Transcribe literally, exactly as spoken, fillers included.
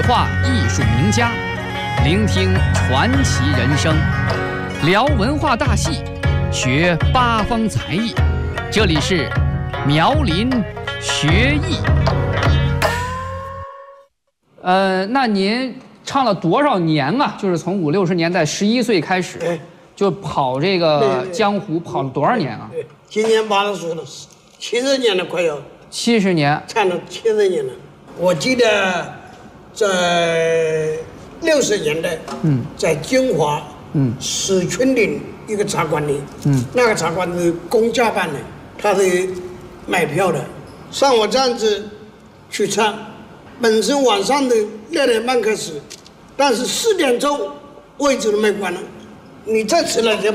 对话艺术名家，聆听传奇人生，聊文化大戏，学八方才艺。这里是苗林学艺。呃，那您唱了多少年啊？就是从五六十年代十一岁开始，就跑这个江湖，跑了多少年啊？ 对，今年八十岁了，七十年了，快要。 七十年， 唱了七十年了。我记得在六十年代，嗯，在金华，嗯，史群岭一个茶馆里，嗯，那个茶馆是公家办的，他是买票的，像我这样子去唱，本身晚上的六点半开始，但是四点钟位置都没关了，你再迟来就